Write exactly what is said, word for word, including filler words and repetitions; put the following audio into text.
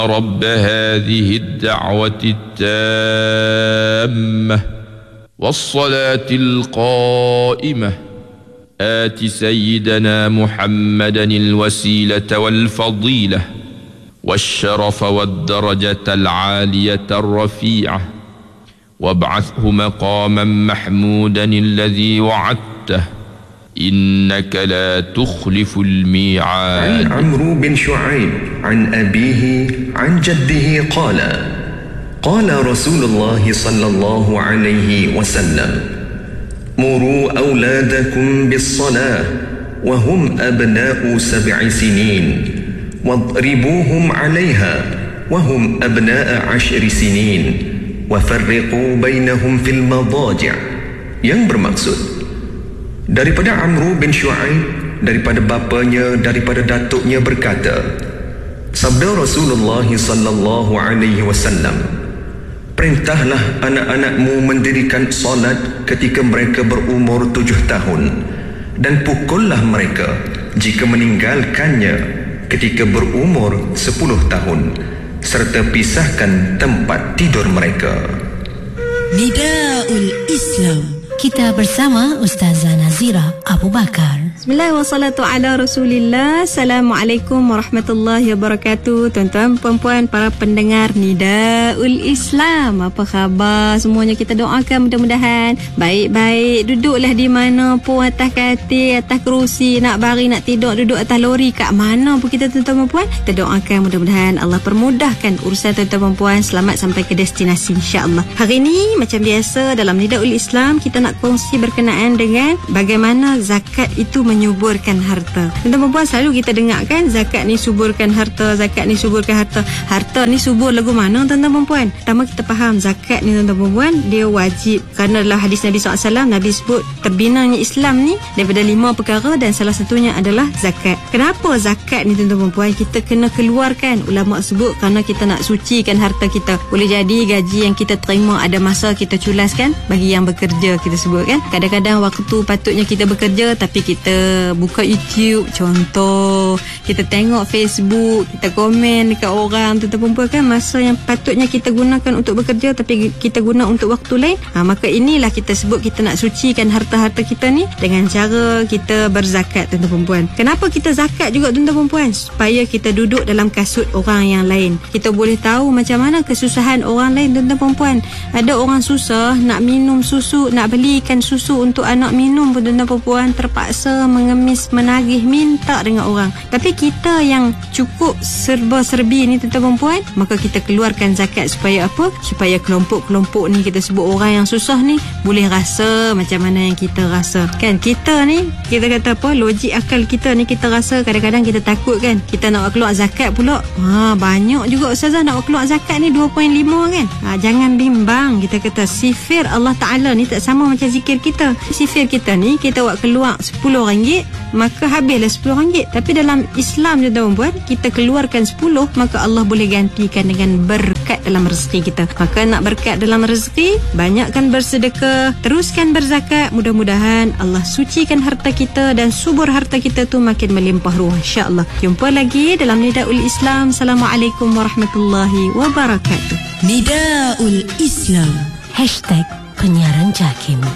رب هذه الدعوة التامة والصلاة القائمة آت سيدنا محمدا الوسيلة والفضيلة والشرف والدرجة العالية الرفيعة وابعثه مقاما محمودا الذي وعدته إنك لا تخلف الميعاد. عن عمرو بن شعيب عن أبيه عن جده قال قال رسول الله صلى الله عليه وسلم مروا أولادكم بالصلاة وهم أبناء سبع سنين واضربوهم عليها وهم أبناء عشر سنين وفرقوا بينهم في المضاجع. Yang bermaksud daripada Amru bin Shu'aib, daripada bapanya, daripada datuknya berkata, sabda Rasulullah sallallahu alaihi wasallam, perintahlah anak-anakmu mendirikan solat ketika mereka berumur tujuh tahun dan pukullah mereka jika meninggalkannya ketika berumur sepuluh tahun, serta pisahkan tempat tidur mereka. Nida'ul Islam. Kita bersama Ustazah Nazira Abu Bakar. Bismillah wa salatu ala Rasulillah. Assalamualaikum warahmatullahi wabarakatuh. Tuan-tuan, puan-puan, para pendengar Nida'ul Islam, apa khabar semuanya? Kita doakan mudah-mudahan baik-baik. Duduklah di mana pun, atas katil, atas kerusi, nak baring, nak tidur, duduk atas lori, kat mana pun kita, tuan-tuan, puan-puan, kita doakan mudah-mudahan Allah permudahkan urusan tuan-tuan, puan-puan, selamat sampai ke destinasi insya-Allah. Hari ini macam biasa dalam Nida'ul Islam, kita nak kongsi berkenaan dengan bagaimana zakat itu menyuburkan harta. Tuan-tuan puan, selalu kita dengar kan, zakat ni suburkan harta, zakat ni suburkan harta. Harta ni subur lagu mana, tuan-tuan puan? Pertama kita faham zakat ni, tuan-tuan puan, dia wajib kerana dalam hadis Nabi sallallahu alaihi wasallam, Nabi sebut terbinanya Islam ni daripada lima perkara dan salah satunya adalah zakat. Kenapa zakat ni, tuan-tuan puan, kita kena keluarkan? Ulama sebut kerana kita nak sucikan harta kita. Boleh jadi gaji yang kita terima ada masa kita culaskan bagi yang bekerja, kita sebut kan. Kadang-kadang waktu patutnya kita bekerja tapi kita buka YouTube contoh, kita tengok Facebook, kita komen dekat orang, tuan-tuan perempuan kan, masa yang patutnya kita gunakan untuk bekerja tapi kita guna untuk waktu lain. Ha, maka inilah kita sebut kita nak sucikan harta-harta kita ni dengan cara kita berzakat, tuan-tuan perempuan. Kenapa kita zakat juga, tuan-tuan perempuan? Supaya kita duduk dalam kasut orang yang lain. Kita boleh tahu macam mana kesusahan orang lain, tuan-tuan perempuan. Ada orang susah nak minum susu, nak belikan susu untuk anak minum pun, tuan-tuan perempuan, terpaksa mengemis, menagih, minta dengan orang. Tapi kita yang cukup serba-serbi ni, tuan-tuan perempuan, maka kita keluarkan zakat supaya apa? Supaya kelompok-kelompok ni, kita sebut orang yang susah ni, boleh rasa macam mana yang kita rasa. Kan kita ni, kita kata apa, logik akal kita ni, kita rasa kadang-kadang kita takut kan, kita nak keluar zakat pula. Ha, banyak juga Ustazah nak keluar zakat ni dua perpuluhan lima kan. Ha, jangan bimbang. Kita kata sifir Allah Ta'ala ni tak sama macam zikir kita. Sifir kita ni, kita buat keluar sepuluh ringgit, maka habislah sepuluh ringgit. Tapi dalam Islam, tuan-tuan puan, kita keluarkan sepuluh, maka Allah boleh gantikan dengan berkat dalam rezeki kita. Maka nak berkat dalam rezeki, banyakkan bersedekah, teruskan berzakat. Mudah-mudahan Allah sucikan harta kita dan subur harta kita tu makin melimpah ruah insya-Allah. Jumpa lagi dalam Nida'ul Islam. Assalamualaikum warahmatullahi wabarakatuh. Nida'ul Islam. Hashtag penyiaran Jakim.